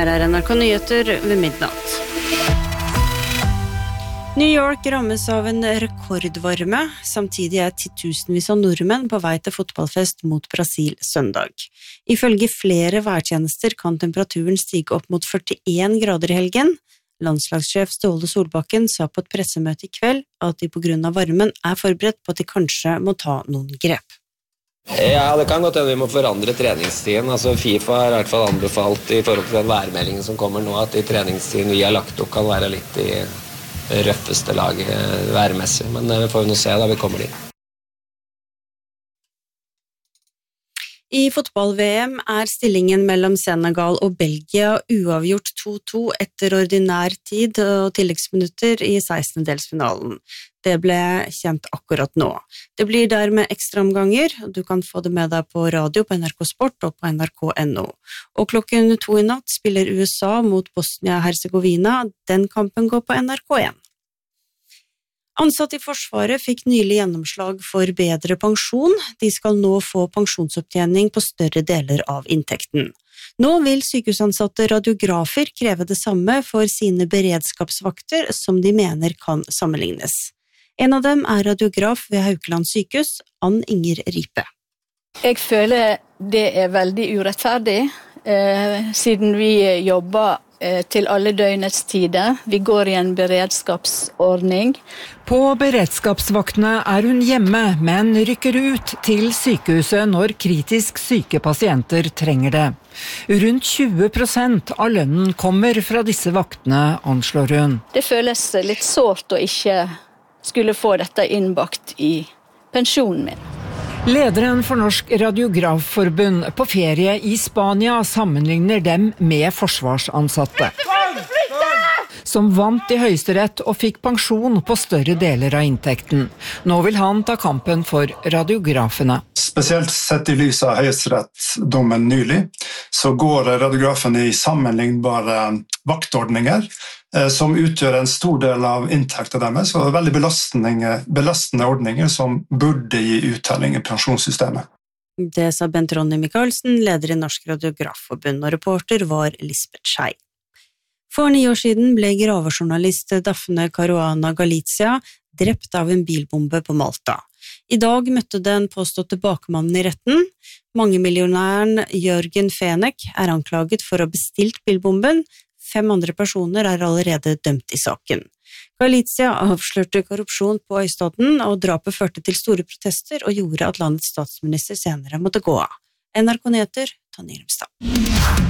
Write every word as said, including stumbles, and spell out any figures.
Her er N R K Nyheter ved midnatt. New York rammes av en rekordvarme, samtidig er titusenvis av nordmenn på vei til fotballfest mot Brasil søndag. Ifølge flere værtjenester kan temperaturen stige opp mot førtien grader i helgen. Landslagssjef Ståle Solbakken sa på et pressemøte i kveld at de på grunn av varmen er forberedt på at de kanskje må ta noen grep. Ja, det kan godt hende vi må forandre treningstiden. Altså, FIFA har i hvert fall anbefalt i forhold til den værmeldingen som kommer nå, at i treningstiden vi har lagt opp kan være litt i røffeste laget værmessig. Men vi får jo nå se da vi kommer dit. I fotball-V M er stillingen mellom Senegal og Belgia uavgjort to to etter ordinær tid og tilleggsminutter i sekstendedelsfinalen. Det ble kjent akkurat nå. Det blir dermed ekstraomganger, og du kan få det med deg på radio på N R K Sport og på N R K punktum N O. Og klokken to i natt spiller U S A mot Bosnia-Herzegovina. Den kampen går på N R K én. Ansatte i Forsvaret fikk nylig gjennomslag for bedre pensjon. De skal nå få pensjonsopptjening på større deler av inntekten. Nå vil sykehusansatte radiografer kreve det samme for sine beredskapsvakter som de mener kan sammenlignes. En av dem er radiograf ved Haukeland sykehus, Ann Inger Ripe. Jeg føler det er veldig urettferdig, eh, siden vi jobber til alle døgnets tider. Vi går i en beredskapsordning. På beredskapsvaktene er hun hjemme, men rykker ut til sykehuset når kritisk syke pasienter trenger det. Rundt tjue prosent av lønnen kommer fra disse vaktene, anslår hun. Det føles litt sårt å ikke skulle få dette innbakt i pensjonen min. Lederen for Norsk Radiografforbund på ferie i Spania sammenligner dem med forsvarsansatte, som vant i Høyesterett og fikk pensjon på større deler av inntekten. Nå vil han ta kampen for radiografene. Spesielt sett i lys av Høyesterett-dommen nylig, så går radiografene i sammenlignbare vaktordninger, som utgjør en stor del av inntekten deres, og veldig belastende, belastende ordninger som burde gi uttelling i pensjonssystemet. Det sa Bent Ronny Michaelsen, leder i Norsk Radiografforbund, og reporter var Lisbeth Schei. For ni år siden ble gravejournalist Daphne Caruana Galizia drept av en bilbombe på Malta. I dag møtte den påståtte bakmannen i retten. Mangemillionæren Jørgen Fenek er anklaget for å ha bestilt bilbomben. Fem andre personer er allerede dømt i saken. Galizia avslørte korrupsjon på øystaten, og drapet førte til store protester og gjorde at landets statsminister senere måtte gå av. N R K Nyheter, Tonje Grimstad.